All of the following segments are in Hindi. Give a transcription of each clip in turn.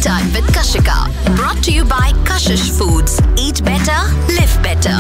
Time with Kashika. Brought to you by Kashish Foods. Eat better, live better.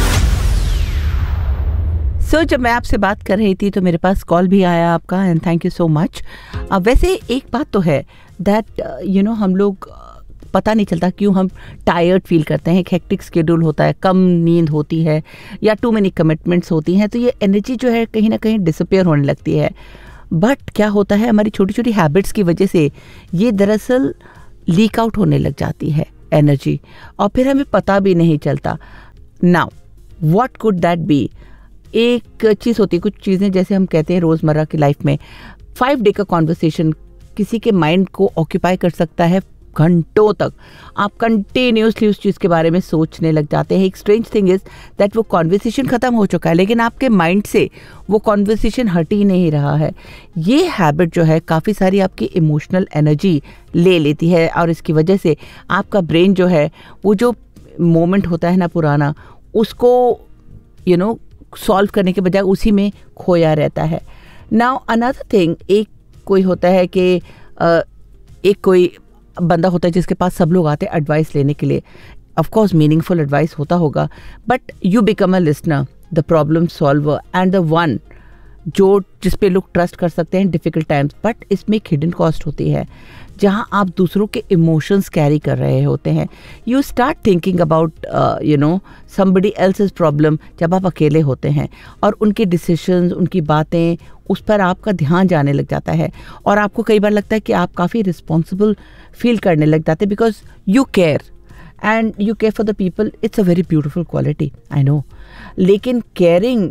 So, जब मैं आपसे बात कर रही थी तो मेरे पास कॉल भी आया आपका, and thank you so much. वैसे एक बात तो है दैट हम लोग पता नहीं चलता क्यों हम टायर्ड फील करते हैं. एक हेक्टिक शेड्यूल होता है, कम नींद होती है या टू मेनी कमिटमेंट्स होती हैं, तो ये एनर्जी जो है कहीं ना कहीं डिसअपियर होने लगती है. बट क्या होता है, हमारी छोटी छोटी हैबिट्स की वजह से ये दरअसल लीक आउट होने लग जाती है एनर्जी, और फिर हमें पता भी नहीं चलता. Now what could that B? एक चीज़ होती है, कुछ चीज़ें जैसे हम कहते हैं रोज़मर्रा की लाइफ में 5 डे का कॉन्वर्सेशन किसी के माइंड को ऑक्यूपाई कर सकता है घंटों तक. आप कंटिन्यूसली उस चीज़ के बारे में सोचने लग जाते हैं. एक स्ट्रेंज थिंग इज़ दैट वो कॉन्वर्सेशन ख़त्म हो चुका है लेकिन आपके माइंड से वो कॉन्वर्सेशन हट ही नहीं रहा है. ये हैबिट जो है काफ़ी सारी आपकी इमोशनल एनर्जी ले लेती है, और इसकी वजह से आपका ब्रेन जो है वो जो मोमेंट होता है ना पुराना, उसको सॉल्व करने के बजाय उसी में खोया रहता है. नाउ अनदर थिंग, एक कोई होता है कि एक कोई बंदा होता है जिसके पास सब लोग आते हैं एडवाइस लेने के लिए. ऑफ कोर्स मीनिंगफुल एडवाइस होता होगा, but you become a listener, the problem solver and the one जिस पे लोग ट्रस्ट कर सकते हैं डिफ़िकल्ट टाइम्स. बट इसमें एक हिडन कॉस्ट होती है जहाँ आप दूसरों के इमोशंस कैरी कर रहे होते हैं. You start thinking about somebody else's problem जब आप अकेले होते हैं, और उनके डिसीजंस, उनकी बातें, उस पर आपका ध्यान जाने लग जाता है, और आपको कई बार लगता है कि आप काफ़ी रिस्पॉन्सिबल फील करने लग जाते हैं because you care and you care for the people. It's a very beautiful quality, I know. लेकिन केयरिंग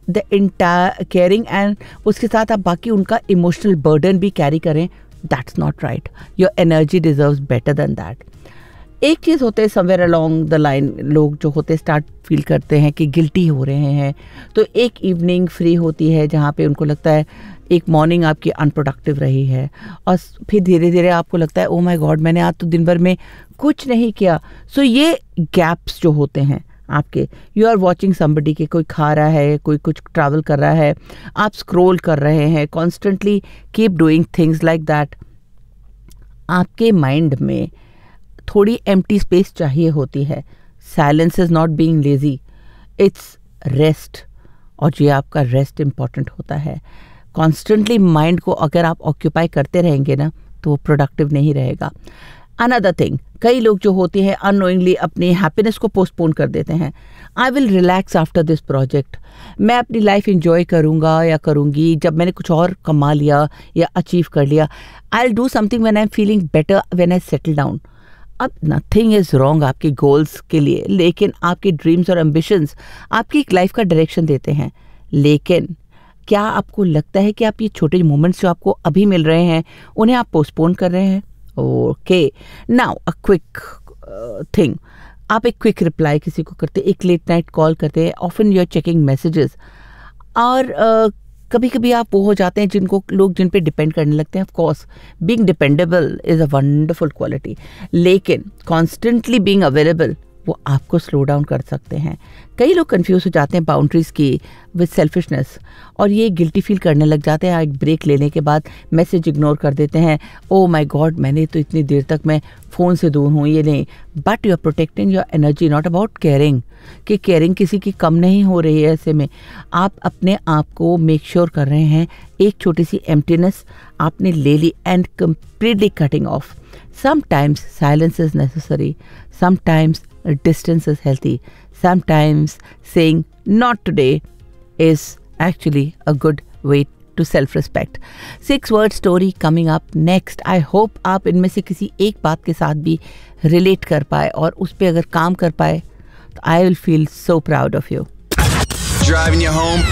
एंड उसके साथ आप बाकी उनका इमोशनल बर्डन भी कैरी करें, that's not right. Your energy deserves better than that. एक चीज़ होते हैं समवेयर अलोंग द लाइन, लोग जो होते स्टार्ट फील करते हैं कि गिल्टी हो रहे हैं, तो एक इवनिंग फ्री होती है जहाँ पे उनको लगता है एक मॉर्निंग आपकी अनप्रोडक्टिव रही है, और फिर धीरे धीरे आपको लगता है ओ माय गॉड मैंने आज तो दिन भर में कुछ नहीं किया. सो ये गैप्स जो होते हैं आपके, यू आर वॉचिंग समबडी के, कोई खा रहा है, कोई कुछ ट्रैवल कर रहा है, आप स्क्रॉल कर रहे हैं, constantly keep doing things like that. आपके माइंड में थोड़ी एम्प्टी स्पेस चाहिए होती है. Silence is not being lazy, it's rest, और ये आपका रेस्ट इम्पॉर्टेंट होता है. कॉन्स्टेंटली माइंड को अगर आप ऑक्यूपाई करते रहेंगे ना तो वो प्रोडक्टिव नहीं रहेगा. अनदर थिंग, कई लोग जो होते हैं अननोइंगली अपनी हैप्पीनेस को पोस्टपोन कर देते हैं. I will relax after this project, मैं अपनी लाइफ इंजॉय करूँगा या करूँगी जब मैंने कुछ और कमा लिया या अचीव कर लिया. I will do something when I am feeling better, when I settle down. अब नथिंग इज़ रॉन्ग आपके गोल्स के लिए, लेकिन आपके ड्रीम्स और एम्बिशंस आपकी एक लाइफ का डायरेक्शन देते हैं. लेकिन क्या आपको लगता है कि आप ये छोटे मोमेंट्स जो आपको अभी मिल रहे हैं उन्हें आप पोस्टपोन कर रहे हैं? Okay, now a quick thing, आप एक क्विक रिप्लाई किसी को करते, एक लेट नाइट कॉल करते हैं, often you are checking messages, और कभी कभी आप वो हो जाते हैं जिन पे डिपेंड करने लगते हैं. Of course being dependable is a wonderful quality, लेकिन कॉन्स्टेंटली बीइंग अवेलेबल वो आपको स्लो डाउन कर सकते हैं. कई लोग कंफ्यूज हो जाते हैं बाउंड्रीज़ की विद सेल्फिशनेस, और ये गिल्टी फील करने लग जाते हैं. एक ब्रेक लेने के बाद मैसेज इग्नोर कर देते हैं, ओ माय गॉड मैंने तो इतनी देर तक मैं फ़ोन से दूर हूँ, ये नहीं. But you are protecting your energy, not about caring, कि केयरिंग किसी की कम नहीं हो रही है. ऐसे में आप अपने आप को मेक श्योर कर रहे हैं एक छोटी सी एम्प्टीनेस आपने ले ली and completely cutting of. Sometimes silence is necessary, sometimes distance is healthy, sometimes saying not today is actually a good way to self-respect. 6-word story coming up next. I hope आप इनमें से किसी एक बात के साथ भी relate कर पाए और उस पे अगर काम कर पाए तो I will feel so proud of you. Driving you home.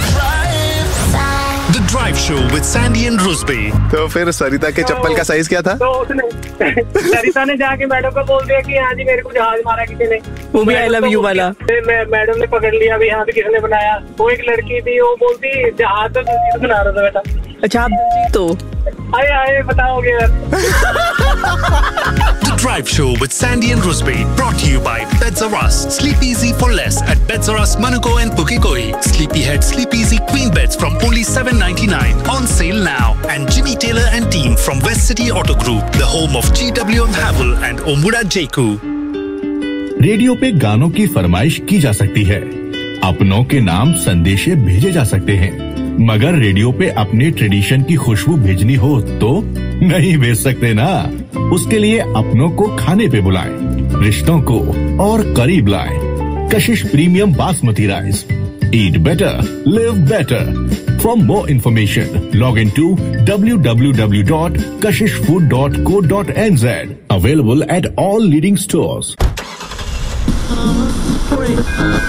The Drive Show with Sandy and Rusby. तो फिर सरिता के चप्पल का साइज क्या था? तो उसने सरिता ने जाके मैडम को बोल दिया कि हाँ जी मेरे को जहाज मारा किसी ने, वो भी I love you वाला. मैडम ने पकड़ लिया भी यहाँ पे किसने बनाया. वो एक लड़की थी, वो बोलती जहाज तो दिलजीत बना रहा था बेटा. अच्छा आप दिलजीत तो आए बताओगे यार. The Drive Show with Sandy and Rusby, brought to you by Beds R Us. Sleep easy for less at Beds R Us, Manuko and Pukekoi. Sleepyhead Sleep Easy Queen Beds from only $7.99. On sale now. And Jimmy Taylor and team from West City Auto Group, the home of GWM Havel and Omura Jeku. Radio पे गानों की फरमाइश की जा सकती है, अपनों के नाम संदेशे भेजे जा सकते हैं, मगर रेडियो पे अपने ट्रेडिशन की खुशबू भेजनी हो तो नहीं भेज सकते ना। उसके लिए अपनों को खाने पे बुलाएं, रिश्तों को और करीब लाएं। कशिश premium basmati rice. Eat better, live better. For more information, log into www.kashishfood.co.nz. Available at all leading stores.